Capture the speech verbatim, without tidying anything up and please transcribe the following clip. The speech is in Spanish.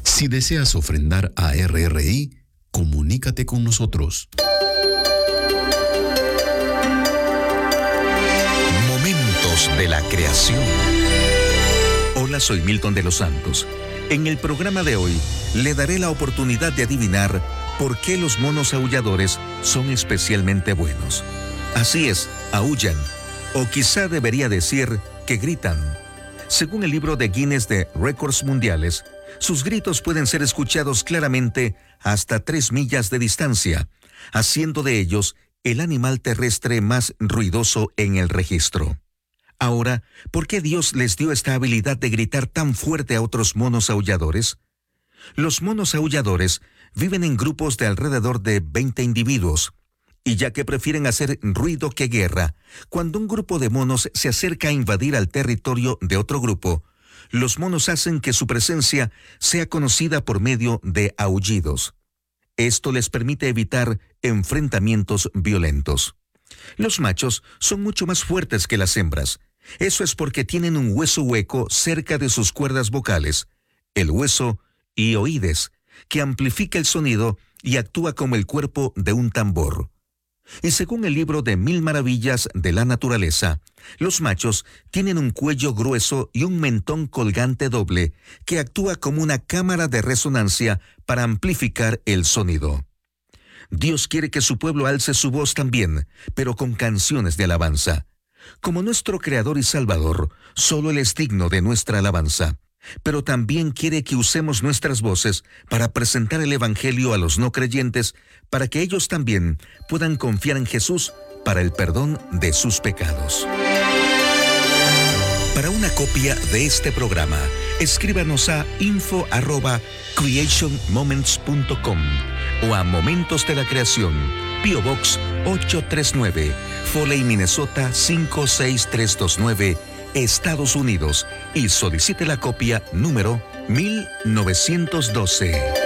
Si deseas ofrendar a R R I, comunícate con nosotros. Momentos de la creación. Hola, soy Milton de los Santos. En el programa de hoy le daré la oportunidad de adivinar por qué los monos aulladores son especialmente buenos. Así es, aullan, o quizá debería decir que gritan. Según el libro de Guinness de Récords Mundiales, sus gritos pueden ser escuchados claramente hasta tres millas de distancia, haciendo de ellos el animal terrestre más ruidoso en el registro. Ahora, ¿por qué Dios les dio esta habilidad de gritar tan fuerte a otros monos aulladores? Los monos aulladores viven en grupos de alrededor de veinte individuos, y ya que prefieren hacer ruido que guerra, cuando un grupo de monos se acerca a invadir al territorio de otro grupo, los monos hacen que su presencia sea conocida por medio de aullidos. Esto les permite evitar enfrentamientos violentos. Los machos son mucho más fuertes que las hembras. Eso es porque tienen un hueso hueco cerca de sus cuerdas vocales, el hueso hioides, que amplifica el sonido y actúa como el cuerpo de un tambor. Y según el libro de Mil Maravillas de la Naturaleza, los machos tienen un cuello grueso y un mentón colgante doble que actúa como una cámara de resonancia para amplificar el sonido. Dios quiere que su pueblo alce su voz también, pero con canciones de alabanza. Como nuestro Creador y Salvador, solo Él es digno de nuestra alabanza. Pero también quiere que usemos nuestras voces para presentar el Evangelio a los no creyentes, para que ellos también puedan confiar en Jesús para el perdón de sus pecados. Para una copia de este programa, escríbanos a info arroba creation moments punto com o a Momentos de la Creación, P O Box ocho tres nueve, Foley, Minnesota cinco seis tres dos nueve, Estados Unidos, y solicite la copia número mil novecientos doce.